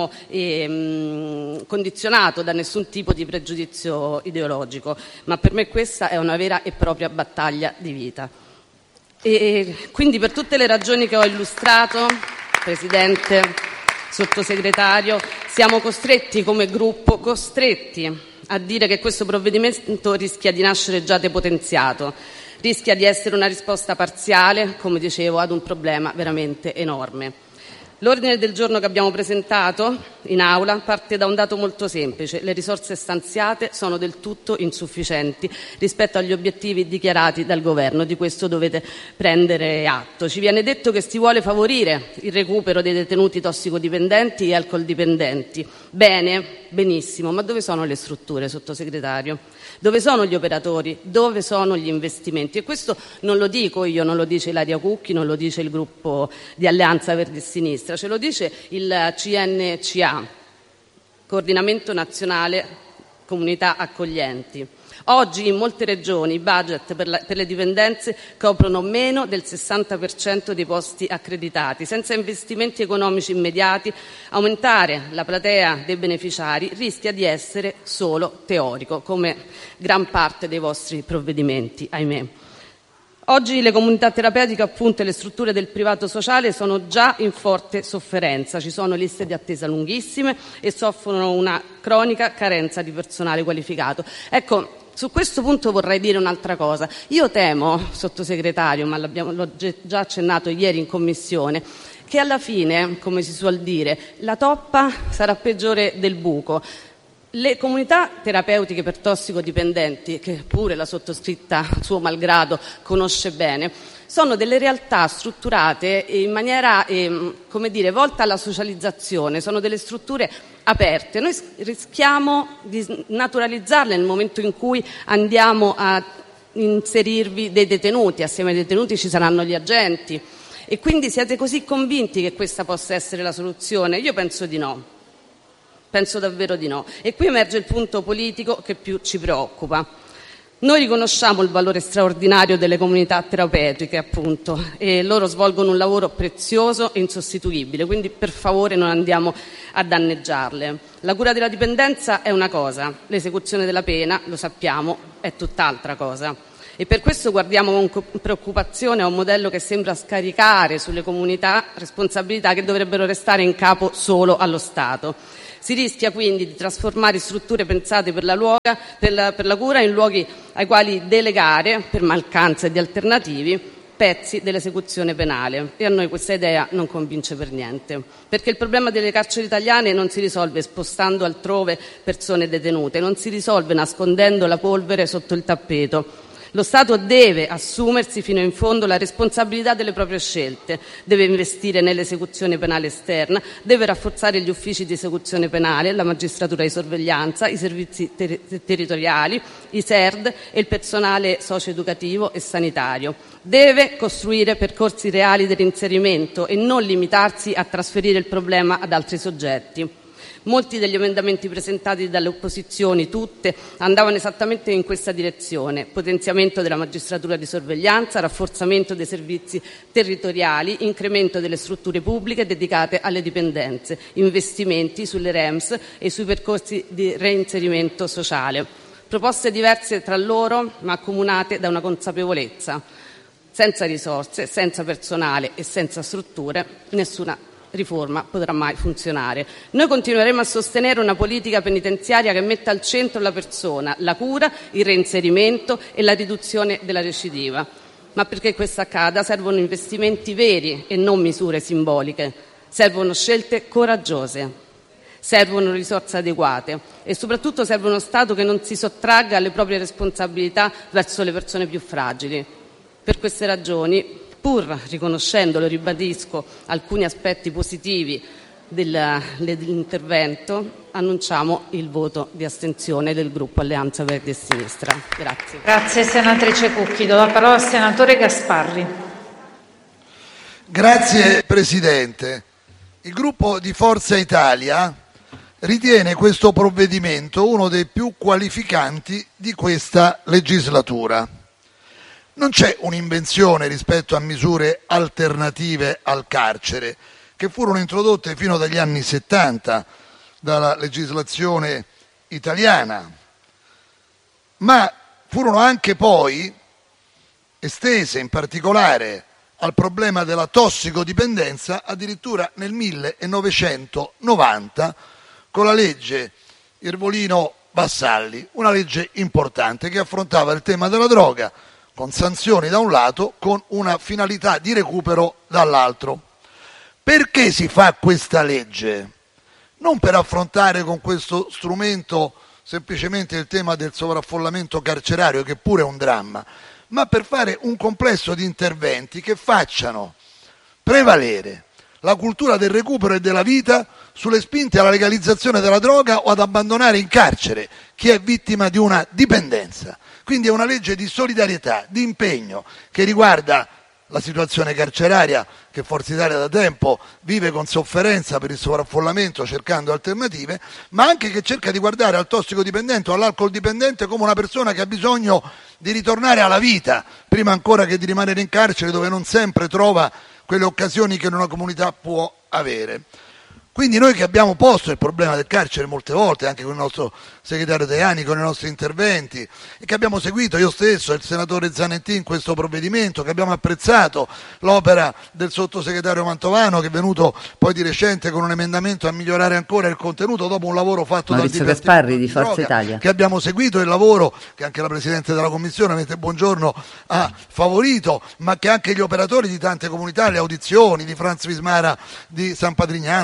condizionato da nessun tipo di pregiudizio ideologico, ma per me questa è una vera e propria battaglia di vita. E quindi, per tutte le ragioni che ho illustrato, Presidente, Sottosegretario, siamo costretti come gruppo, a dire che questo provvedimento rischia di nascere già depotenziato, rischia di essere una risposta parziale, come dicevo, ad un problema veramente enorme. L'ordine del giorno che abbiamo presentato in aula parte da un dato molto semplice: le risorse stanziate sono del tutto insufficienti rispetto agli obiettivi dichiarati dal governo, di questo dovete prendere atto. Ci viene detto che si vuole favorire il recupero dei detenuti tossicodipendenti e alcoldipendenti. Bene, benissimo, ma dove sono le strutture, Sottosegretario? Dove sono gli operatori? Dove sono gli investimenti? E questo non lo dico io, non lo dice Ilaria Cucchi, non lo dice il gruppo di Alleanza Verdi e Sinistra, ce lo dice il CNCA, Coordinamento Nazionale Comunità Accoglienti. Oggi in molte regioni i budget per le dipendenze coprono meno del 60% dei posti accreditati. Senza investimenti economici immediati, aumentare la platea dei beneficiari rischia di essere solo teorico, come gran parte dei vostri provvedimenti, ahimè. Oggi le comunità terapeutiche, appunto, e le strutture del privato sociale sono già in forte sofferenza. Ci sono liste di attesa lunghissime e soffrono una cronica carenza di personale qualificato. Ecco, su questo punto vorrei dire un'altra cosa. Io temo, Sottosegretario, ma l'ho già accennato ieri in Commissione, che alla fine, come si suol dire, la toppa sarà peggiore del buco. Le comunità terapeutiche per tossicodipendenti, che pure la sottoscritta, suo malgrado, conosce bene, sono delle realtà strutturate in maniera, volta alla socializzazione, sono delle strutture aperte. Noi rischiamo di naturalizzarle nel momento in cui andiamo a inserirvi dei detenuti, assieme ai detenuti ci saranno gli agenti, e quindi siete così convinti che questa possa essere la soluzione? Io penso di no. Penso davvero di no. E qui emerge il punto politico che più ci preoccupa. Noi riconosciamo il valore straordinario delle comunità terapeutiche, appunto, e loro svolgono un lavoro prezioso e insostituibile, quindi per favore non andiamo a danneggiarle. La cura della dipendenza è una cosa, l'esecuzione della pena, lo sappiamo, è tutt'altra cosa. E per questo guardiamo con preoccupazione a un modello che sembra scaricare sulle comunità responsabilità che dovrebbero restare in capo solo allo Stato. Si rischia quindi di trasformare strutture pensate per la cura in luoghi ai quali delegare, per mancanza di alternativi, pezzi dell'esecuzione penale. E a noi questa idea non convince per niente, perché il problema delle carceri italiane non si risolve spostando altrove persone detenute, non si risolve nascondendo la polvere sotto il tappeto. Lo Stato deve assumersi fino in fondo la responsabilità delle proprie scelte, deve investire nell'esecuzione penale esterna, deve rafforzare gli uffici di esecuzione penale, la magistratura di sorveglianza, i servizi territoriali, i SERD e il personale socio-educativo e sanitario. Deve costruire percorsi reali di reinserimento e non limitarsi a trasferire il problema ad altri soggetti. Molti degli emendamenti presentati dalle opposizioni, tutte, andavano esattamente in questa direzione: potenziamento della magistratura di sorveglianza, rafforzamento dei servizi territoriali, incremento delle strutture pubbliche dedicate alle dipendenze, investimenti sulle REMS e sui percorsi di reinserimento sociale. Proposte diverse tra loro, ma accomunate da una consapevolezza: senza risorse, senza personale e senza strutture, nessuna riforma potrà mai funzionare. Noi continueremo a sostenere una politica penitenziaria che metta al centro la persona, la cura, il reinserimento e la riduzione della recidiva. Ma perché questo accada servono investimenti veri e non misure simboliche, servono scelte coraggiose, servono risorse adeguate e soprattutto serve uno Stato che non si sottragga alle proprie responsabilità verso le persone più fragili. Per queste ragioni, pur riconoscendo, lo ribadisco, alcuni aspetti positivi dell'intervento, annunciamo il voto di astensione del gruppo Alleanza Verdi e Sinistra. Grazie.
Grazie senatrice Cucchi. Do la parola al senatore Gasparri.
Grazie Presidente. Il gruppo di Forza Italia ritiene questo provvedimento uno dei più qualificanti di questa legislatura. Non c'è un'invenzione rispetto a misure alternative al carcere, che furono introdotte fino dagli anni 70 dalla legislazione italiana, ma furono anche poi estese, in particolare al problema della tossicodipendenza, addirittura nel 1990 con la legge Iervolino-Vassalli, una legge importante che affrontava il tema della droga, con sanzioni da un lato, con una finalità di recupero dall'altro. Perché si fa questa legge? Non per affrontare con questo strumento semplicemente il tema del sovraffollamento carcerario, che pure è un dramma, ma per fare un complesso di interventi che facciano prevalere la cultura del recupero e della vita sulle spinte alla legalizzazione della droga o ad abbandonare in carcere chi è vittima di una dipendenza. Quindi è una legge di solidarietà, di impegno, che riguarda la situazione carceraria che Forza Italia da tempo vive con sofferenza per il sovraffollamento cercando alternative, ma anche che cerca di guardare al tossicodipendente o all'alcol dipendente come una persona che ha bisogno di ritornare alla vita, prima ancora che di rimanere in carcere, dove non sempre trova quelle occasioni che una comunità può avere. Quindi noi che abbiamo posto il problema del carcere molte volte, anche con il nostro segretario Tajani, con i nostri interventi, e che abbiamo seguito io stesso e il senatore Zanettin in questo provvedimento, che abbiamo apprezzato l'opera del sottosegretario Mantovano, che è venuto poi di recente con un emendamento a migliorare ancora il contenuto dopo un lavoro fatto
Maurizio Gasparri di Forza Italia,
che abbiamo seguito, il lavoro che anche la Presidente della Commissione, Mette Buongiorno, ha favorito, ma che anche gli operatori di tante comunità, le audizioni di Franz Vismara di San Patrignano, il contributo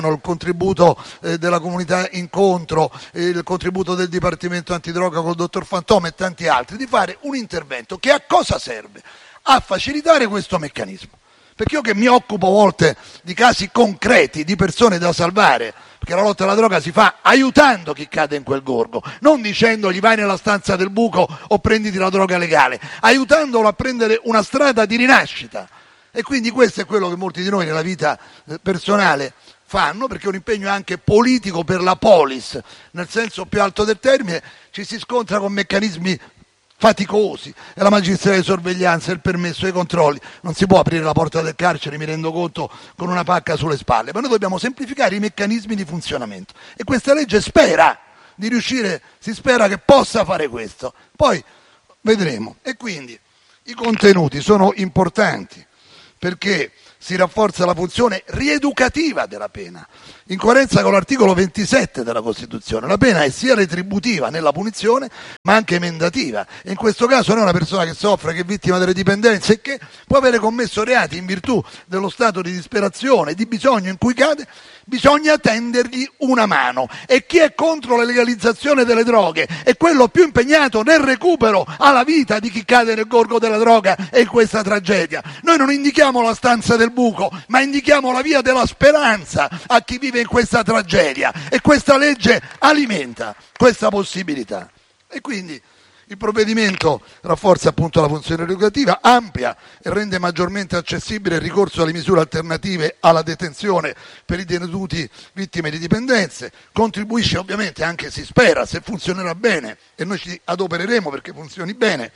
contributo della comunità Incontro, il contributo del Dipartimento Antidroga col dottor Fantoma e tanti altri, di fare un intervento che a cosa serve? A facilitare questo meccanismo. Perché io che mi occupo a volte di casi concreti, di persone da salvare, perché la lotta alla droga si fa aiutando chi cade in quel gorgo, non dicendogli vai nella stanza del buco o prenditi la droga legale, aiutandolo a prendere una strada di rinascita. E quindi questo è quello che molti di noi nella vita personale fanno, perché è un impegno anche politico per la polis, nel senso più alto del termine. Ci si scontra con meccanismi faticosi, e la magistratura di sorveglianza, il permesso, i controlli. Non si può aprire la porta del carcere, mi rendo conto, con una pacca sulle spalle, ma noi dobbiamo semplificare i meccanismi di funzionamento, e questa legge spera di riuscire, si spera che possa fare questo, poi vedremo. E quindi i contenuti sono importanti, perché si rafforza la funzione rieducativa della pena, in coerenza con l'articolo 27 della Costituzione. La pena è sia retributiva nella punizione, ma anche emendativa, e in questo caso non è una persona che soffre, che è vittima delle dipendenze e che può avere commesso reati in virtù dello stato di disperazione, di bisogno in cui cade. Bisogna tendergli una mano, e chi è contro la legalizzazione delle droghe è quello più impegnato nel recupero alla vita di chi cade nel gorgo della droga e in questa tragedia. Noi non indichiamo la stanza del buco, ma indichiamo la via della speranza a chi vive in questa tragedia, e questa legge alimenta questa possibilità. E quindi il provvedimento rafforza appunto la funzione rieducativa, amplia e rende maggiormente accessibile il ricorso alle misure alternative alla detenzione per i detenuti vittime di dipendenze, contribuisce ovviamente, anche si spera, se funzionerà bene, e noi ci adopereremo perché funzioni bene,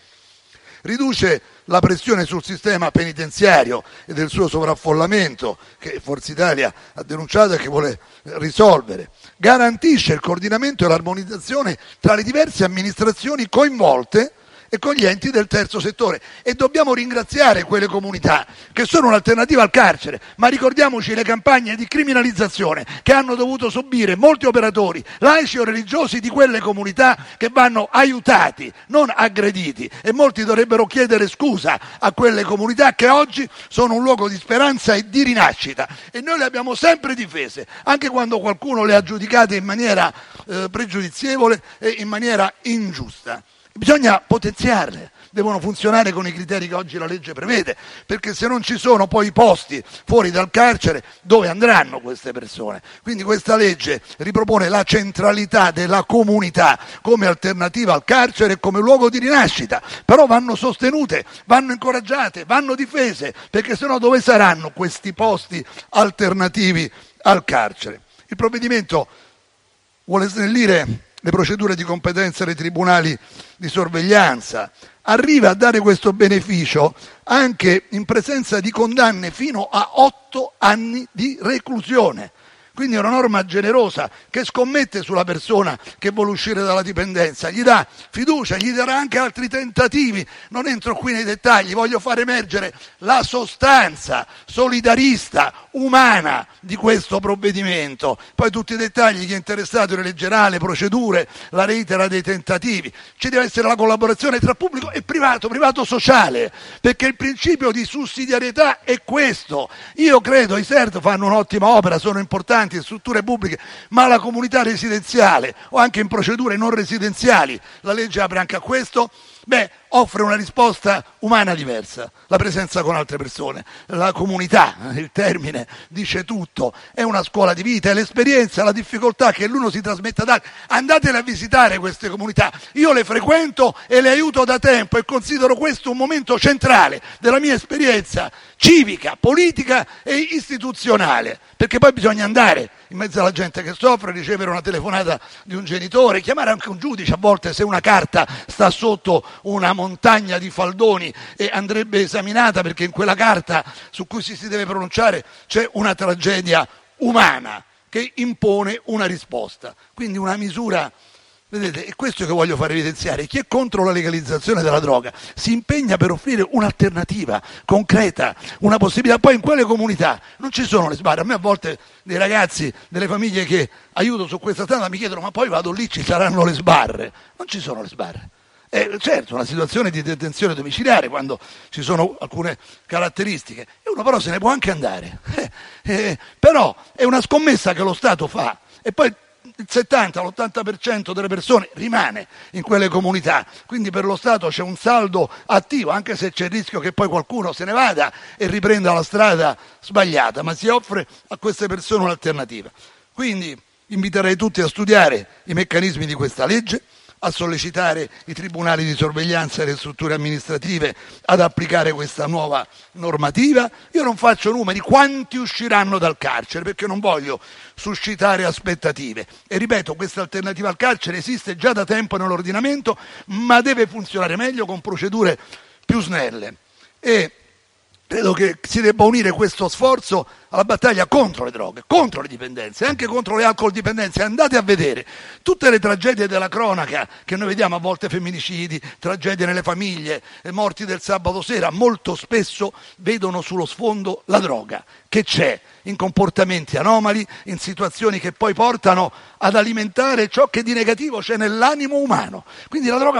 riduce la pressione sul sistema penitenziario e del suo sovraffollamento, che Forza Italia ha denunciato e che vuole risolvere, garantisce il coordinamento e l'armonizzazione tra le diverse amministrazioni coinvolte e con gli enti del terzo settore. E dobbiamo ringraziare quelle comunità che sono un'alternativa al carcere, ma ricordiamoci le campagne di criminalizzazione che hanno dovuto subire molti operatori laici o religiosi di quelle comunità, che vanno aiutati, non aggrediti, e molti dovrebbero chiedere scusa a quelle comunità che oggi sono un luogo di speranza e di rinascita, e noi le abbiamo sempre difese, anche quando qualcuno le ha giudicate in maniera pregiudizievole e in maniera ingiusta. Bisogna potenziarle, devono funzionare con i criteri che oggi la legge prevede, perché se non ci sono poi i posti fuori dal carcere, dove andranno queste persone? Quindi questa legge ripropone la centralità della comunità come alternativa al carcere e come luogo di rinascita, però vanno sostenute, vanno incoraggiate, vanno difese, perché sennò dove saranno questi posti alternativi al carcere? Il provvedimento vuole snellire le procedure di competenza dei tribunali di sorveglianza, arriva a dare questo beneficio anche in presenza di condanne fino a 8 anni di reclusione. Quindi è una norma generosa che scommette sulla persona che vuole uscire dalla dipendenza, gli dà fiducia, gli darà anche altri tentativi. Non entro qui nei dettagli, voglio far emergere la sostanza solidarista, umana di questo provvedimento. Poi tutti i dettagli, chi è interessato rileggerà le procedure, la reitera dei tentativi. Ci deve essere la collaborazione tra pubblico e privato, privato sociale, perché il principio di sussidiarietà è questo. Io credo i SERT fanno un'ottima opera, sono importanti, strutture pubbliche, ma la comunità residenziale o anche in procedure non residenziali, la legge apre anche a questo, offre una risposta umana diversa. La presenza con altre persone, la comunità, il termine dice tutto, è una scuola di vita, è l'esperienza, la difficoltà che l'uno si trasmette ad altri. Andatele a visitare queste comunità, io le frequento e le aiuto da tempo, e considero questo un momento centrale della mia esperienza civica, politica e istituzionale, perché poi bisogna andare in mezzo alla gente che soffre, ricevere una telefonata di un genitore, chiamare anche un giudice a volte se una carta sta sotto una montagna di faldoni e andrebbe esaminata, perché in quella carta su cui si deve pronunciare c'è una tragedia umana che impone una risposta. Quindi una misura, vedete, è questo che voglio far evidenziare: chi è contro la legalizzazione della droga si impegna per offrire un'alternativa concreta, una possibilità. Poi in quelle comunità non ci sono le sbarre. A me a volte dei ragazzi, delle famiglie che aiuto su questa strada mi chiedono: ma poi vado lì, ci saranno le sbarre? Non ci sono le sbarre. Certo, una situazione di detenzione domiciliare quando ci sono alcune caratteristiche, e uno però se ne può anche andare. Però è una scommessa che lo Stato fa, e poi il 70-l'80% delle persone rimane in quelle comunità, quindi per lo Stato c'è un saldo attivo, anche se c'è il rischio che poi qualcuno se ne vada e riprenda la strada sbagliata, ma si offre a queste persone un'alternativa. Quindi inviterei tutti a studiare i meccanismi di questa legge, a sollecitare i tribunali di sorveglianza e le strutture amministrative ad applicare questa nuova normativa. Io non faccio numeri quanti usciranno dal carcere, perché non voglio suscitare aspettative, e ripeto, questa alternativa al carcere esiste già da tempo nell'ordinamento, ma deve funzionare meglio con procedure più snelle, e credo che si debba unire questo sforzo alla battaglia contro le droghe, contro le dipendenze, anche contro le alcol dipendenze. Andate a vedere tutte le tragedie della cronaca che noi vediamo, a volte femminicidi, tragedie nelle famiglie, morti del sabato sera, molto spesso vedono sullo sfondo la droga che c'è in comportamenti anomali, in situazioni che poi portano ad alimentare ciò che di negativo c'è nell'animo umano. Quindi la droga